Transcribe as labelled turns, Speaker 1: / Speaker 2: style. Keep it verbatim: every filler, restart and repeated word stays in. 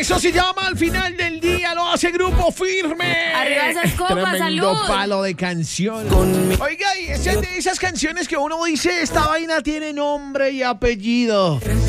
Speaker 1: Eso se llama Al Final del Día, lo hace Grupo Firme.
Speaker 2: Arriba esas copas,
Speaker 1: Tremendo
Speaker 2: salud.
Speaker 1: palo de canción. Oiga, y esa de esas canciones que uno dice, esta vaina tiene nombre y apellido.